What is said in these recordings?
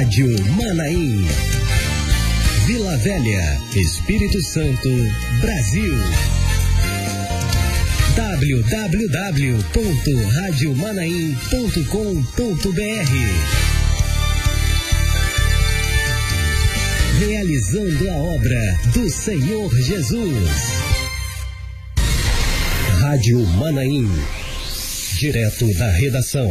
Rádio Manaim. Vila Velha, Espírito Santo, Brasil. www.radiomanaim.com.br. Realizando a obra do Senhor Jesus. Rádio Manaim. Direto da redação.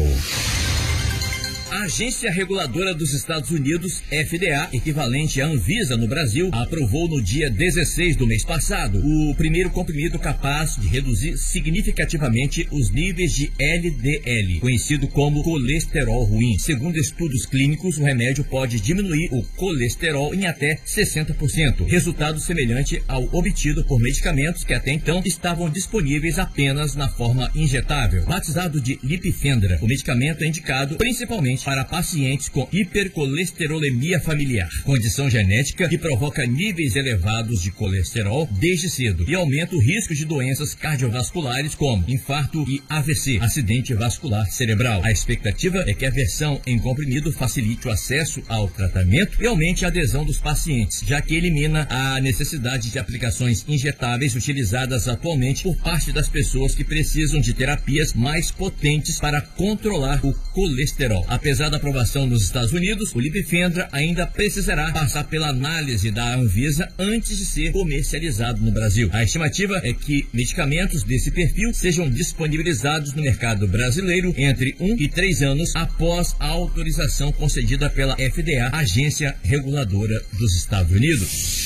A Agência Reguladora dos Estados Unidos, FDA, equivalente à Anvisa no Brasil, aprovou no dia 16 do mês passado o primeiro comprimido capaz de reduzir significativamente os níveis de LDL, conhecido como colesterol ruim. Segundo estudos clínicos, o remédio pode diminuir o colesterol em até 60%, resultado semelhante ao obtido por medicamentos que até então estavam disponíveis apenas na forma injetável. Batizado de Lipifendra, o medicamento é indicado principalmente para pacientes com hipercolesterolemia familiar, condição genética que provoca níveis elevados de colesterol desde cedo e aumenta o risco de doenças cardiovasculares como infarto e AVC, acidente vascular cerebral. A expectativa é que a versão em comprimido facilite o acesso ao tratamento e aumente a adesão dos pacientes, já que elimina a necessidade de aplicações injetáveis utilizadas atualmente por parte das pessoas que precisam de terapias mais potentes para controlar o colesterol. Apesar da aprovação nos Estados Unidos, o Lipifendra ainda precisará passar pela análise da Anvisa antes de ser comercializado no Brasil. A estimativa é que medicamentos desse perfil sejam disponibilizados no mercado brasileiro entre 1 e 3 anos após a autorização concedida pela FDA, Agência Reguladora dos Estados Unidos.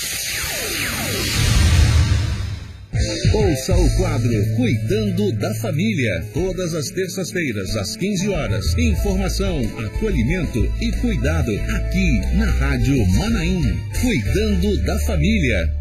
Ouça o quadro Cuidando da Família, todas as terças-feiras, às 15 horas. Informação, acolhimento e cuidado aqui na Rádio Manaim. Cuidando da Família.